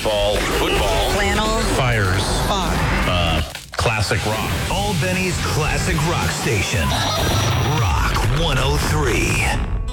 baseball, football, flannel, Fires. fog. classic rock. Albany's classic rock station. Rock 103.